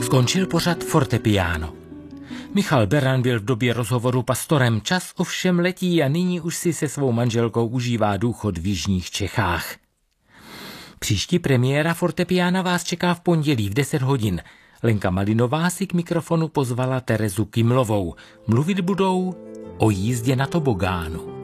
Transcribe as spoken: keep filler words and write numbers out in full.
Skončil pořad Fortepiano. Michal Beran byl v době rozhovoru pastorem, čas ovšem letí a nyní už si se svou manželkou užívá důchod v jižních Čechách. Příští premiéra Fortepiana vás čeká v pondělí v deset hodin. Lenka Malinová si k mikrofonu pozvala Terezu Kimlovou. Mluvit budou o jízdě na tobogánu.